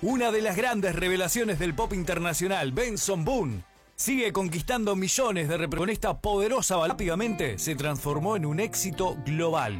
Una de las grandes revelaciones del pop internacional, Benson Boone, sigue conquistando millones de reproducciones. Con esta poderosa balada rápidamente se transformó en un éxito global.